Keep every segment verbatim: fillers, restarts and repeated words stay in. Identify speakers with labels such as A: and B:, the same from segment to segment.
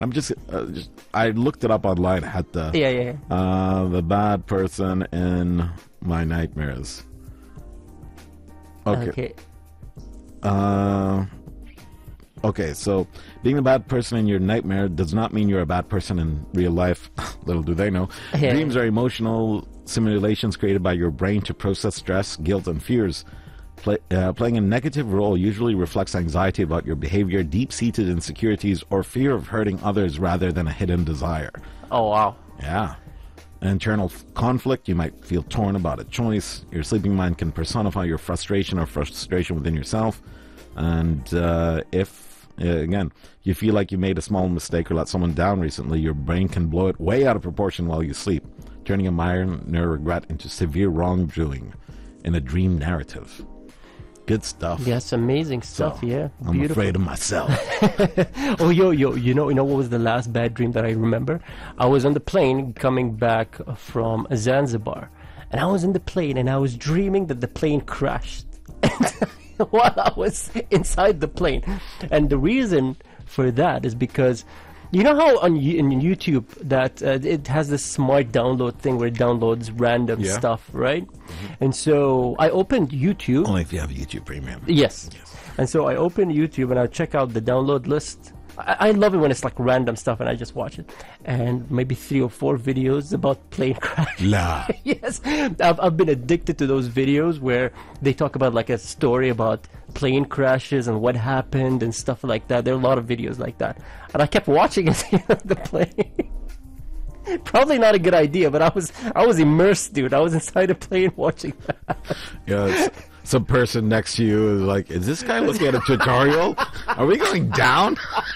A: I'm just, uh, just, I looked it up online. I had the,
B: Yeah, yeah, yeah.
A: Uh, the bad person in my nightmares. Okay.
B: Okay.
A: Uh, okay, so being the bad person in your nightmare does not mean you're a bad person in real life. Little do they know.
B: Yeah.
A: Dreams are emotional simulations created by your brain to process stress, guilt, and fears. Play, uh, playing a negative role usually reflects anxiety about your behavior, deep-seated insecurities, or fear of hurting others rather than a hidden desire.
B: Oh, wow.
A: Yeah. Internal f- conflict, you might feel torn about a choice. Your sleeping mind can personify your frustration or frustration within yourself. And uh, if, uh, again, you feel like you made a small mistake or let someone down recently, your brain can blow it way out of proportion while you sleep, turning a minor regret into severe wrongdoing in a dream narrative. Good stuff.
B: Yes, amazing stuff.
A: So,
B: yeah,
A: I'm
B: beautiful.
A: afraid of myself.
B: Oh, yo, yo, you know, you know what was the last bad dream that I remember? I was on the plane coming back from Zanzibar, and I was in the plane, and I was dreaming that the plane crashed while I was inside the plane. And the reason for that is because, you know how on in YouTube that uh, it has this smart download thing where it downloads random
A: Yeah.
B: stuff, right? Mm-hmm. And so I opened YouTube.
A: Only if you have YouTube Premium.
B: Yes. yes. And so I open YouTube and I check out the download list. I, I love it when it's like random stuff and I just watch it. And maybe three or four videos about plane crash.
A: La.
B: Yes. I've, I've been addicted to those videos where they talk about like a story about plane crashes and what happened and stuff like that. There are a lot of videos like that. And I kept watching it on the plane. Probably not a good idea, but I was I was immersed, dude. I was inside a plane watching that.
A: Yeah, it's- some person next to you is like, is this guy looking at a tutorial? Are we going down?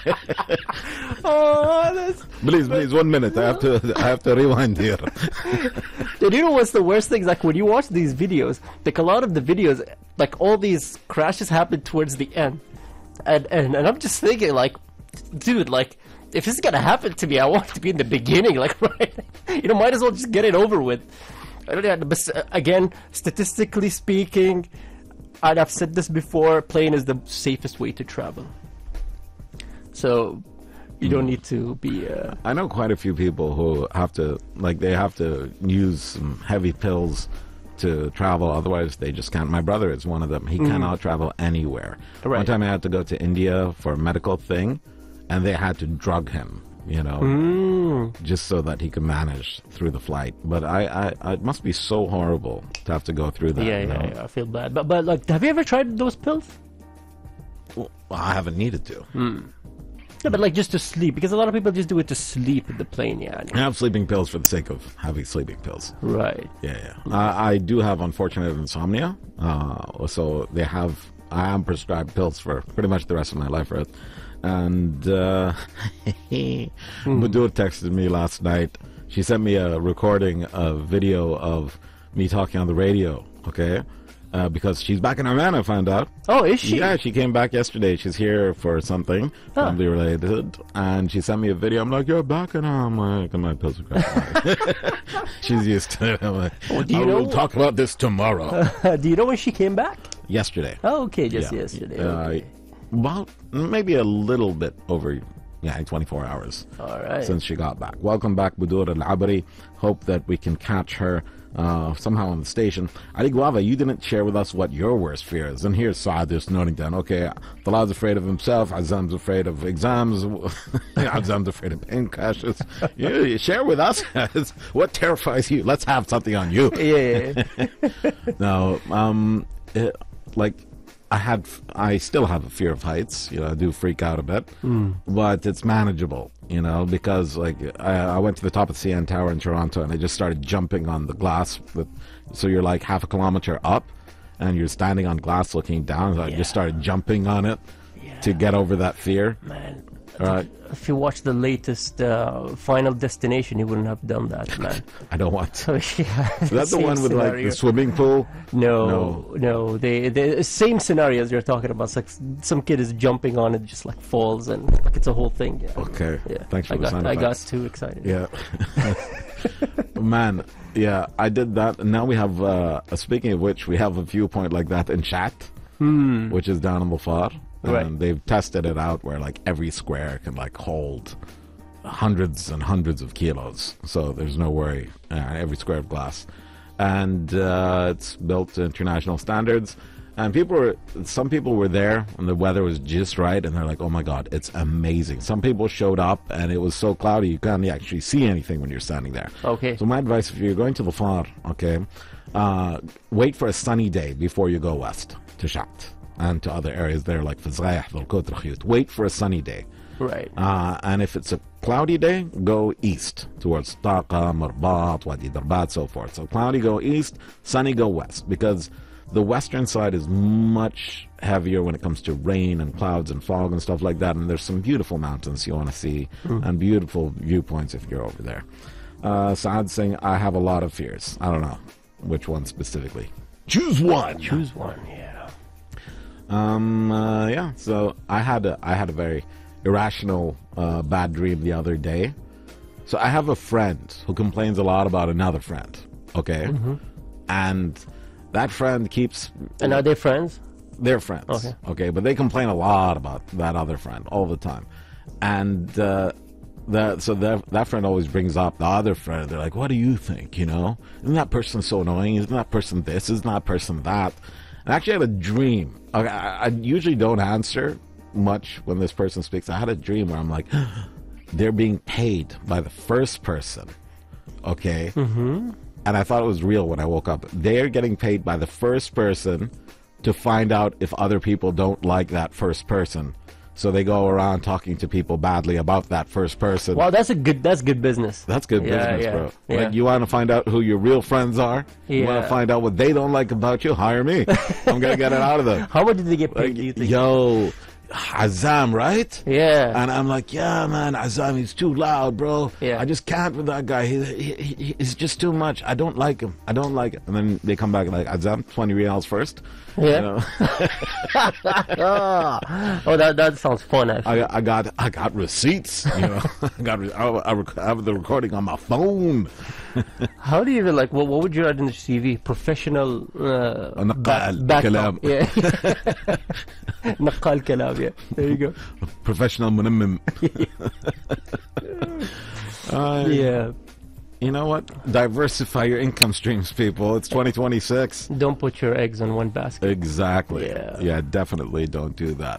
B: Oh, that's...
A: Please, please, one minute. I have to, I have to rewind here.
B: Dude, you know what's the worst thing? Like when you watch these videos, like a lot of the videos, like all these crashes happen towards the end, and and, and I'm just thinking, like, dude, like if this is gonna happen to me, I want it to be in the beginning, like right, you know, might as well just get it over with. I don't know, but uh, again, statistically speaking, and I've said this before, plane is the safest way to travel. So you don't need to be. Uh,
A: I know quite a few people who have to, like, they have to use some heavy pills to travel, otherwise they just can't. My brother is one of them. He mm. cannot travel anywhere.
B: Right.
A: One time I had to go to India for a medical thing, and they had to drug him, you know,
B: mm.
A: just so that he could manage through the flight. But I, I, I it must be so horrible to have to go through that.
B: Yeah,
A: you
B: yeah,
A: know?
B: yeah, I feel bad. But, but like, have you ever tried those pills?
A: Well, I haven't needed to.
B: Mm. Yeah, but like just to sleep, because a lot of people just do it to sleep in the plane, yeah.
A: I have sleeping pills for the sake of having sleeping pills.
B: Right.
A: Yeah, yeah. I, I do have unfortunate insomnia, uh, so they have. I am prescribed pills for pretty much the rest of my life for it. And uh, mm. Budur texted me last night. She sent me a recording, a video of me talking on the radio. Okay. Uh, because she's back in Oman, I found out.
B: Oh, is she?
A: Yeah, she came back yesterday. She's here for something
B: huh.
A: family related, and she sent me a video. I'm like, "You're back," and I'm like, "My pills are crap." She's used to it. I'm like,
B: well, do you
A: I
B: know?
A: will talk about this tomorrow.
B: Uh, do you know when she came back?
A: Yesterday.
B: Oh, okay, just
A: yeah.
B: yesterday.
A: Uh,
B: okay.
A: About maybe a little bit over, yeah, twenty-four hours.
B: All right.
A: Since she got back. Welcome back, Budur Al-Abari. Hope that we can catch her uh, somehow on the station. Ali Guava, you didn't share with us what your worst fear is. And here's Saad just noting down, okay, Talad's afraid of himself, Azam's afraid of exams, Azam's afraid of plane crashes. you, you share with us what terrifies you. Let's have something on you.
B: Yeah.
A: No, um, it, like, I had, I still have a fear of heights. You know, I do freak out a bit,
B: mm.
A: but it's manageable. You know, because like I, I went to the top of C N Tower in Toronto, and I just started jumping on the glass. With, so you're like half a kilometer up, and you're standing on glass looking down. So yeah. I just started jumping on it yeah. to get over that fear.
B: Man,
A: all right.
B: If you watch the latest uh, Final Destination, you wouldn't have done that, man.
A: I don't want to.
B: yeah,
A: Is that the one with
B: scenario.
A: like the swimming pool?
B: No,
A: no,
B: no. They the same scenarios you're talking about. It's like some kid is jumping on it, just like falls, and like it's a whole thing. Yeah.
A: Okay.
B: Yeah.
A: Thanks for
B: I
A: the
B: got,
A: sound
B: I
A: effects.
B: got too excited.
A: Yeah. Man, yeah, I did that. And now we have, uh, speaking of which, we have a viewpoint like that in Chat,
B: hmm.
A: which is down in Bufar.
B: Right.
A: And they've tested it out where like every square can like hold hundreds and hundreds of kilos, so there's no worry. Uh, every square of glass, and uh, it's built to international standards. And people were, some people were there and the weather was just right, and they're like, "Oh my God, it's amazing." Some people showed up and it was so cloudy you can't actually see anything when you're standing there.
B: Okay.
A: So my advice, if you're going to the Far, okay, uh, wait for a sunny day before you go west to Shat and to other areas there like Fazayah, Dhul-Qut, Rakhiyut. Wait for a sunny day.
B: Right.
A: Uh, and if it's a cloudy day, go east towards Taqa, Marbat, Wadi Darbat, so forth. So cloudy, go east, sunny, go west, because the western side is much heavier when it comes to rain and clouds and fog and stuff like that. And there's some beautiful mountains you want to see mm. and beautiful viewpoints if you're over there. Uh, Saad saying, I have a lot of fears. I don't know which one specifically. Choose one.
B: Choose one, yeah.
A: Um, uh, yeah, so I had a, I had a very irrational uh, bad dream the other day. So I have a friend who complains a lot about another friend, okay? Mm-hmm. And that friend keeps...
B: And are they friends?
A: They're friends,
B: okay.
A: okay? But they complain a lot about that other friend all the time. And uh, the, so that, that friend always brings up the other friend. They're like, what do you think, you know? Isn't that person so annoying? Isn't that person this? Isn't that person that? And I actually had a dream. Okay, I, I usually don't answer much when this person speaks. I had a dream where I'm like, they're being paid by the first person, okay?
B: Mm-hmm.
A: And I thought it was real when I woke up. They're getting paid by the first person to find out if other people don't like that first person. So they go around talking to people badly about that first person.
B: Wow, that's a good that's good business.
A: That's good
B: yeah,
A: business,
B: yeah,
A: bro.
B: Yeah.
A: Like, you want to find out who your real friends are?
B: Yeah.
A: You want to find out what they don't like about you? Hire me. I'm going to get it out of them.
B: How much did they get paid,
A: Like,
B: do you think?
A: yo, Azam, right?
B: Yeah.
A: And I'm like, yeah, man, Azam, he's too loud, bro.
B: Yeah.
A: I just can't with that guy. He, he, he, he's just too much. I don't like him. I don't like it. And then they come back like, Azam, twenty reals first.
B: Yeah.
A: You know?
B: Oh, that that sounds fun, actually.
A: I, I got I got receipts. You know, I got I, I, rec- I have the recording on my phone.
B: How do you even, like, what, what would you add in the C V? Professional uh,
A: نقال
B: back-
A: كلام.
B: Yeah. نقال كلام, yeah. There you go.
A: Professional منمم. uh,
B: Yeah.
A: You know what? Diversify your income streams, people. It's twenty twenty-six.
B: Don't put your eggs in one basket.
A: Exactly.
B: Yeah.
A: Yeah, definitely don't do that.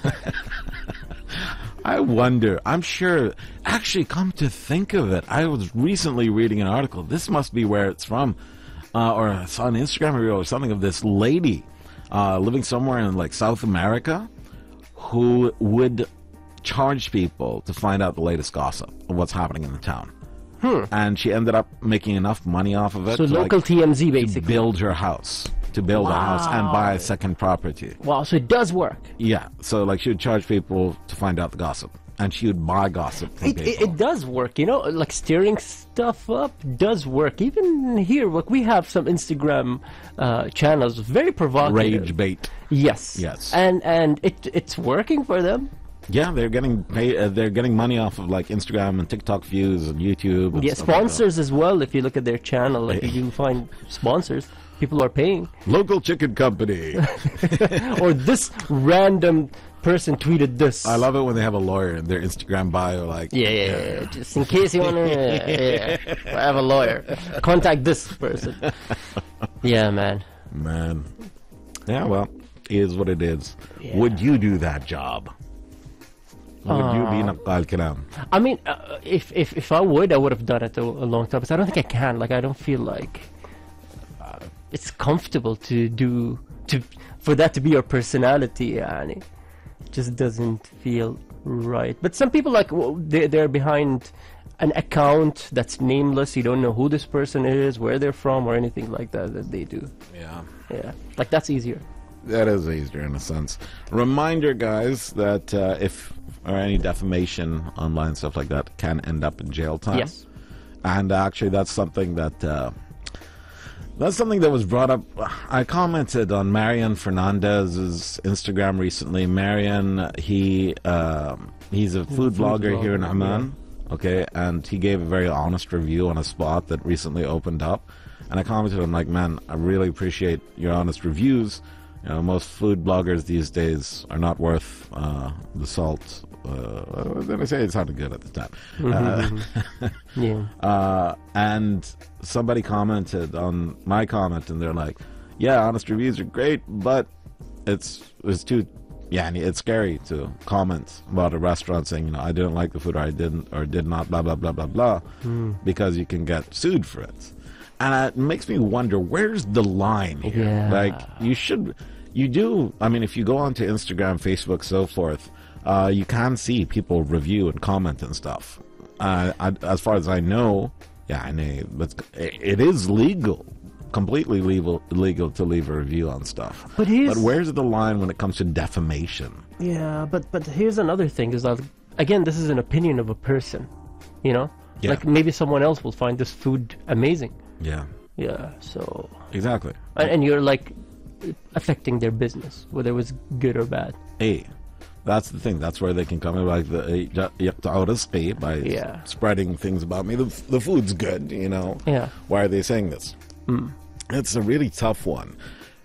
A: I wonder, I'm sure, actually, come to think of it, I was recently reading an article. This must be where it's from, uh, or I saw on Instagram reel or something of this lady uh, living somewhere in like South America who would charge people to find out the latest gossip of what's happening in the town.
B: Hmm.
A: And she ended up making enough money off of it
B: So
A: to,
B: local
A: like,
B: T M Z,
A: to
B: basically.
A: build her house, to build a house and buy a second property.
B: Wow, so it does work.
A: Yeah, so like she would charge people to find out the gossip, and she would buy gossip from
B: It,
A: people.
B: it, it does work, you know, like stirring stuff up does work. Even here, look, we have some Instagram uh, channels, very provocative.
A: Rage bait.
B: Yes.
A: Yes.
B: And and it it's working for them.
A: Yeah, they're getting pay, uh, they're getting money off of like Instagram and TikTok views and YouTube. And
B: Yeah,
A: stuff like
B: sponsors as well. If you look at their channel, like you do find sponsors, people are paying.
A: that. Local chicken company.
B: Or this random person tweeted this.
A: I love it when they have a lawyer in their Instagram bio, like
B: Yeah, yeah, yeah, yeah. Just in case you want to, yeah, yeah. I have a lawyer. Contact this person. Yeah, man.
A: man. Yeah, well, it is what it is.
B: Yeah.
A: Would you do that job? Would you be
B: Uh,
A: naqal kalam?
B: I mean, uh, if if if I would, I would have done it a, a long time. But I don't think I can. Like, I don't feel like uh, it's comfortable to do to for that to be your personality. And it just doesn't feel right. But some people, like, w- they they're behind an account that's nameless. You don't know who this person is, where they're from, or anything like that. That they do.
A: Yeah.
B: Yeah, like that's easier.
A: That is easier in a sense. Reminder, guys, that uh, if or any defamation online, stuff like that, can end up in jail time.
B: Yes.
A: And actually, that's something that uh, that's something that was brought up. I commented on Marian Fernandez's Instagram recently. Marian, he um, he's a food,
B: food
A: blogger here in
B: blogger,
A: Amman. Okay, and he gave a very honest review on a spot that recently opened up. And I commented, I'm like, man, I really appreciate your honest reviews. You know, most food bloggers these days are not worth uh, the salt Uh, then I say it sounded good at the time.
B: Mm-hmm.
A: Uh,
B: Yeah.
A: uh, and somebody commented on my comment, and they're like, "Yeah, honest reviews are great, but it's it's too." Yeah, and it's scary to comment about a restaurant saying, you know, I didn't like the food, or I didn't, or did not, blah, blah, blah, blah, blah,
B: Mm.
A: because you can get sued for it. And uh, it makes me wonder, where's the line here?
B: Yeah.
A: Like, you should, you do, I mean, if you go onto Instagram, Facebook, so forth, uh, you can see people review and comment and stuff. Uh, I, as far as I know, yeah, I know, but it is legal. Completely legal, legal to leave a review on stuff.
B: But here's-
A: but where's the line when it comes to defamation?
B: Yeah, but but here's another thing: is that again, this is an opinion of a person. You know,
A: Yeah.
B: like maybe someone else will find this food amazing.
A: Yeah,
B: Yeah. So
A: exactly.
B: and, and you're like affecting their business, whether it was good or bad.
A: Hey, that's the thing. That's where they can come in, like the يقطعوا رزقي by
B: Yeah.
A: spreading things about me. The, the food's good, you know.
B: Yeah.
A: Why are they saying this? It's a really tough one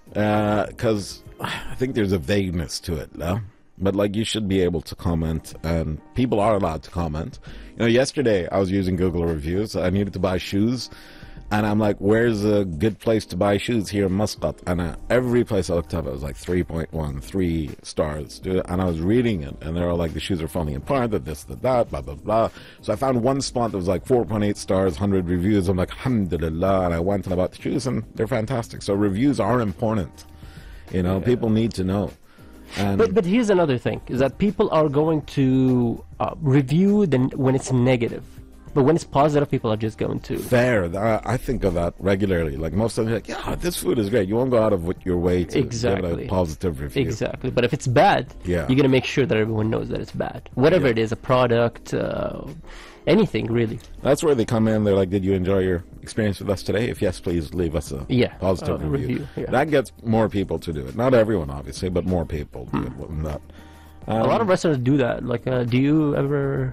A: because I think there's a vagueness to it, no? But like you should be able to comment, and people are allowed to comment. You know, yesterday I was using Google reviews. I needed to buy shoes, and I'm like, "Where's a good place to buy shoes here in Muscat?" And uh, every place I looked up, it was like three point one, three stars. Dude. And I was reading it, and they're all like, "The shoes are falling apart, that this, that that, blah blah blah." So I found one spot that was like four point eight stars, one hundred reviews. I'm like, "Alhamdulillah," and I went and I bought the shoes, and they're fantastic. So reviews are important. You know,
B: Yeah.
A: people need to know. And
B: But but here's another thing: is that people are going to uh, review then when it's negative, but when it's positive, people are just going to.
A: fair. I, I think of that regularly. Like most of them, like, yeah, this food is great. You won't go out of what- your way to give
B: Exactly.
A: it a positive review.
B: Exactly, but if it's bad,
A: Yeah.
B: you're gonna make sure that everyone knows that it's bad. Whatever
A: Yeah.
B: it is, a product, uh, anything really.
A: That's where they come in. They're like, "Did you enjoy your experience with us today? If yes, please leave us a
B: Yeah,
A: positive
B: a
A: review."
B: review, yeah.
A: That gets more people to do it. Not everyone, obviously, but more people do it than that. Um,
B: a lot of restaurants do that. Like, uh, do you ever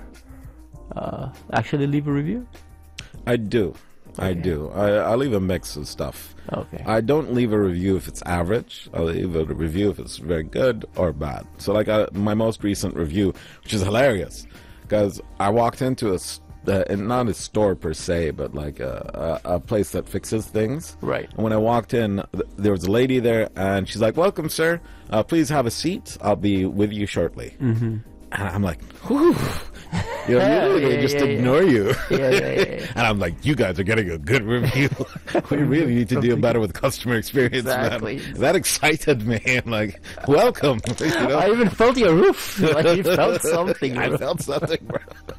B: uh, actually leave a review?
A: I do. I
B: Okay.
A: do. I, I leave a mix of stuff.
B: Okay.
A: I don't leave a review if it's average. I leave a review if it's very good or bad. So, like I, my most recent review, which is hilarious, because I walked into a, s- uh, not a store per se, but like a, a, a place that fixes things.
B: Right.
A: And when I walked in, th- there was a lady there, and she's like, "Welcome, sir. Uh, please have a seat. I'll be with you shortly." Mm-hmm. And I'm like, "Whew." You know,
B: Yeah,
A: usually they
B: yeah,
A: just
B: yeah, yeah.
A: ignore you.
B: Yeah, yeah, yeah, yeah.
A: And I'm like, "You guys are getting a good review. We really need to deal better with customer experience,
B: Exactly.
A: man." That excited me. I'm like, "Welcome." You know?
B: I even felt your roof. Like you felt something.
A: I
B: bro.
A: felt something, bro.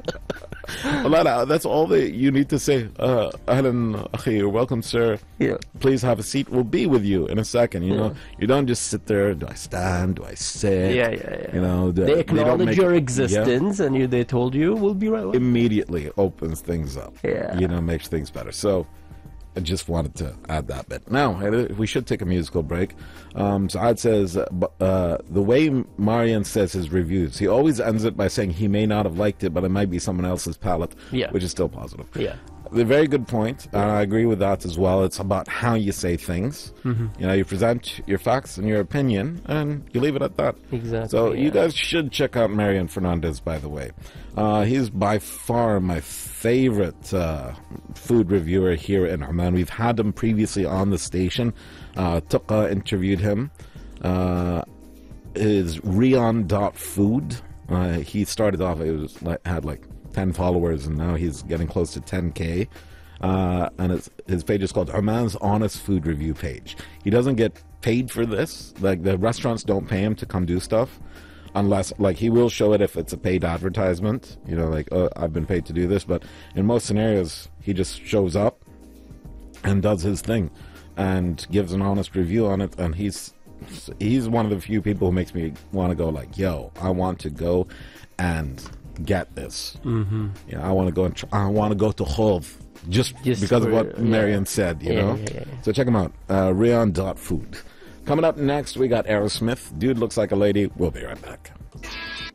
A: A lot of, that's all that you need to say. Uh, Ahlan, akhi, you're welcome, sir.
B: Yeah.
A: Please have a seat. We'll be with you in a second. You know,
B: Yeah.
A: you don't just sit there. Do I stand? Do I sit?
B: Yeah, yeah, yeah.
A: You know, do-
B: They
A: don't
B: acknowledge
A: make-
B: your
A: Yeah.
B: existence, and you, they told you we'll be right. Away.
A: Immediately opens things up.
B: Yeah.
A: You know, makes things better. So I just wanted to add that bit. Now, I- we should take a musical break. Um, Saad says, uh, bu- uh, the way Marian says his reviews, he always ends it by saying he may not have liked it, but it might be someone else's palate,
B: Yeah.
A: which is still positive.
B: Yeah.
A: A very good point. Uh, I agree with that as well. It's about how you say things.
B: Mm-hmm.
A: You know, you present your facts and your opinion, and you leave it at that.
B: Exactly,
A: So you
B: yeah.
A: guys should check out Marian Fernandez, by the way. Uh, he's by far my favorite uh, food reviewer here in Oman. We've had him previously on the station. Uh, Tuqa interviewed him. Uh, is Rion.food. Uh, he started off, it was like, had like ten followers, and now he's getting close to ten K. Uh, and it's, his page is called Oman's Honest Food Review page. He doesn't get paid for this. Like, the restaurants don't pay him to come do stuff. Unless, like, he will show it if it's a paid advertisement. You know, like, oh, I've been paid to do this. But in most scenarios, he just shows up and does his thing and gives an honest review on it. And he's he's one of the few people who makes me want to go like, yo, I want to go and get this. Mm-hmm. You know, I want to go and try, I want to go to Khov just,
B: Just
A: because
B: for-
A: of what
B: yeah.
A: Marian said, you
B: Yeah,
A: know.
B: yeah, yeah, yeah.
A: So check him out, uh, Rion.food. Coming up next, we got Aerosmith. Dude looks like a lady. We'll be right back.